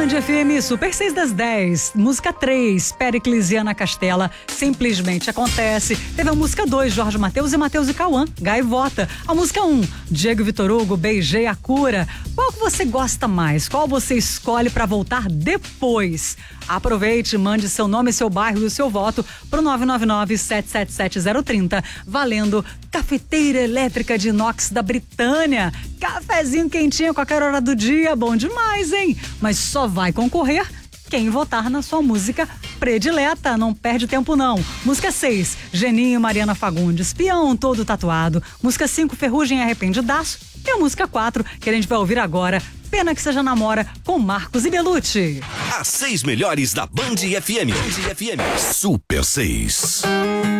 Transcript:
Band FM, Super 6 das 10, música 3, Péricles e Ana Castela, Simplesmente Acontece. Teve a música 2, Jorge Mateus e Cauã, Gaivota. A música 1, Diego e Vitor Hugo, Beijei a Cura. Qual que você gosta mais? Qual você escolhe pra voltar depois? Aproveite, mande seu nome, seu bairro e o seu voto pro 999-777-030, valendo cafeteira elétrica de inox da Britânia. Cafezinho quentinho a qualquer hora do dia, bom demais, hein? Mas só vai concorrer quem votar na sua música predileta, não perde tempo não. Música 6, Geninho e Mariana Fagundes, Peão Todo Tatuado. Música 5, Ferrugem Arrependidaço. E a música 4, que a gente vai ouvir agora, Pena que Seja Namora, com Marcos e Belucci. As 6 melhores da Band FM. Super 6.